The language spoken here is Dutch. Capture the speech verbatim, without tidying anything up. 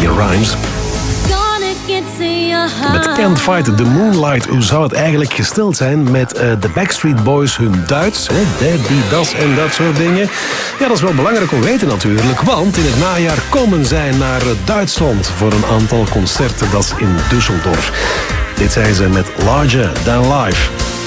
Rhymes. Met Can't Fight the Moonlight, hoe zou het eigenlijk gesteld zijn met uh, de Backstreet Boys, hun Duits, hè, Daddy, das en dat soort dingen? Ja, dat is wel belangrijk om te weten natuurlijk, want in het najaar komen zij naar Duitsland voor een aantal concerten, dat is in Düsseldorf. Dit zijn ze met Larger Than Life.